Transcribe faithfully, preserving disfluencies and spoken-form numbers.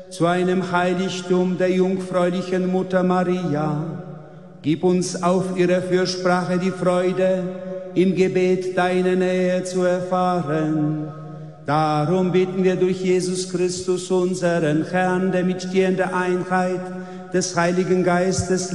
zu einem Heiligtum der jungfräulichen Mutter Maria. Gib uns auf ihre Fürsprache die Freude, im Gebet deine Nähe zu erfahren. Darum bitten wir durch Jesus Christus, unseren Herrn, der mit dir in der Einheit des Heiligen Geistes